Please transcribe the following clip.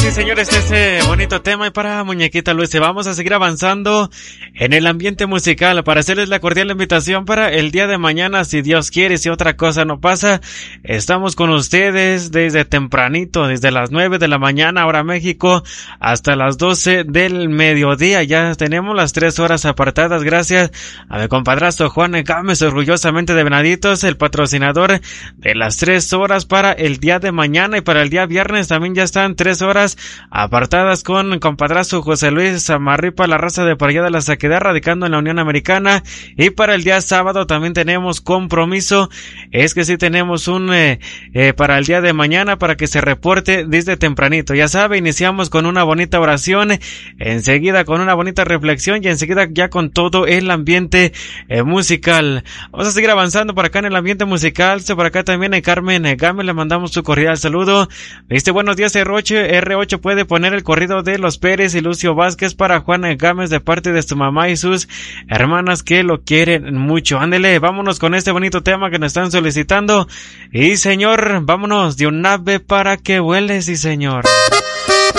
sí, señores, ese bonito tema y para Muñequita Luis. Vamos a seguir avanzando en el ambiente musical para hacerles la cordial invitación para el día de mañana, si Dios quiere, si otra cosa no pasa. Estamos con ustedes desde tempranito, desde las 9 de la mañana, hora México, hasta las 12 del mediodía. Ya tenemos las 3 horas apartadas, gracias a mi compadrazo Juan Gámez, orgullosamente de Venaditos, el patrocinador de las 3 horas para el día de mañana, y para el día viernes también ya están 3 horas apartadas con compadrazo José Luis Amarripa, la raza de por allá de la Saquedad, radicando en la Unión Americana. Y para el día sábado también tenemos compromiso, es que sí tenemos un para el día de mañana, para que se reporte desde tempranito. Ya sabe, iniciamos con una bonita oración, enseguida con una bonita reflexión y enseguida ya con todo el ambiente musical. Vamos a seguir avanzando por acá en el ambiente musical. Por acá también a Carmen Gámez le mandamos su cordial saludo. Buenos días, R8 puede poner el corrido de Los Pérez y Lucio Vázquez para Juan Gámez de parte de su mamá y sus hermanas que lo quieren mucho. Ándele, vámonos con este bonito tema que nos están solicitando. Y señor, vámonos de un ave para que vuele, sí señor.